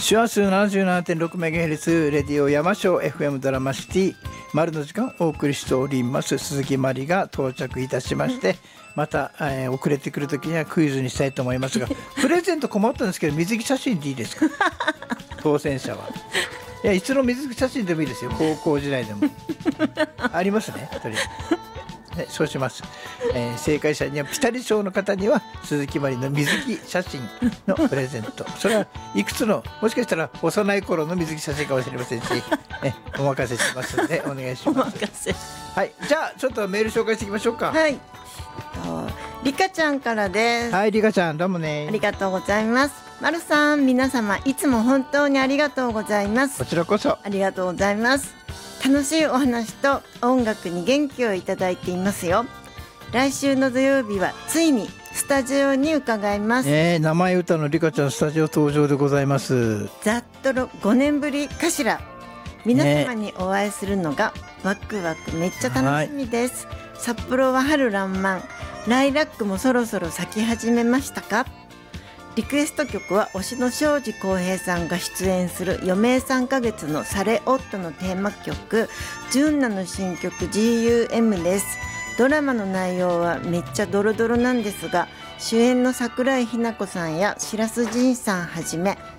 周波数 77.6MHz レディオ山椒 FM ドラマシティ丸の時間お送りしております鈴木まりが到着いたしましてまた、遅れてくるときにはクイズにしたいと思いますがプレゼント困ったんですけど水着写真でいいですか当選者はいやいつの水着写真でもいいですよ高校時代でもありますねとりあえずね、そうします、正解者にはピタリ賞の方には鈴木まりの水着写真のプレゼントそれはいくつのもしかしたら幼い頃の水着写真かもしれませんし、お任せしますのでお願いします。はい、じゃあちょっとメール紹介していきましょうか。 はい、リカちゃんからです。 はい、リカちゃんどうもね。 ありがとうございます。まるさん皆様いつも本当にありがとうございます。 こちらこそありがとうございます。楽しいお話と音楽に元気をいただいていますよ。来週の土曜日はついにスタジオに伺います。 名前歌のリカちゃんスタジオ登場でございます。 ざっと5年ぶりかしら。皆様にお会いするのがワクワクめっちゃ楽しみです。札幌は春爛漫、ライラックもそろそろ咲き始めましたか。リクエスト曲は推しの庄司浩平さんが出演する余命3ヶ月のサレオットのテーマ曲ジュンナの新曲 GUM です。ドラマの内容はめっちゃドロドロなんですが主演の桜井日奈子さんや白洲迅さんはじめ